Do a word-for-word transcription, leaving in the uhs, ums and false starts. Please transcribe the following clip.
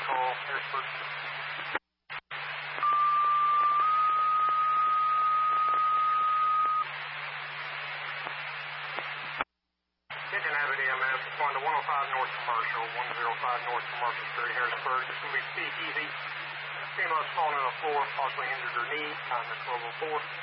call, Harrisburg. Pigeon Abbott E M S, respond to one oh five North Commercial, one oh five North Commercial Street, Harrisburg. This will be speak easy. Female's falling on the floor, possibly injured her knee, time at twelve oh four.